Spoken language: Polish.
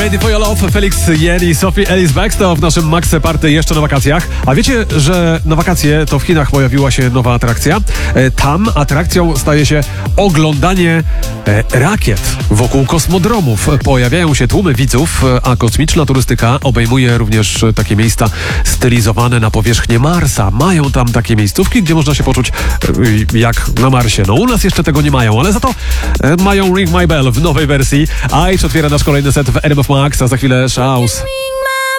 Ready for Your Love, Felix Jen i Sophie Ellis Bextor w naszym Max Party jeszcze na wakacjach. A wiecie, że na wakacje to w Chinach pojawiła się nowa atrakcja? Tam atrakcją staje się oglądanie rakiet wokół kosmodromów. Pojawiają się tłumy widzów, a kosmiczna turystyka obejmuje również takie miejsca stylizowane na powierzchnię Marsa. Mają tam takie miejscówki, gdzie można się poczuć jak na Marsie. No u nas jeszcze tego nie mają, ale za to mają Ring My Bell w nowej wersji. A już otwiera nasz kolejny set w RMF Max, a za chwilę Shouse.